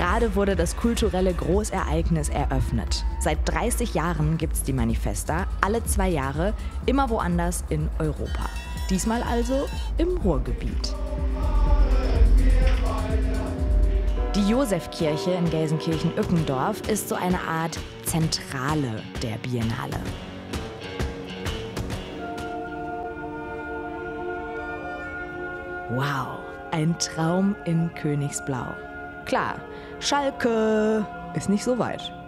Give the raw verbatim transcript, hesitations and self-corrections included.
Gerade wurde das kulturelle Großereignis eröffnet. Seit dreißig Jahren gibt es die Manifesta, alle zwei Jahre, immer woanders in Europa. Diesmal also im Ruhrgebiet. Die Josefkirche in Gelsenkirchen-Ückendorf ist so eine Art Zentrale der Biennale. Wow, ein Traum in Königsblau. Klar, Schalke ist nicht so weit.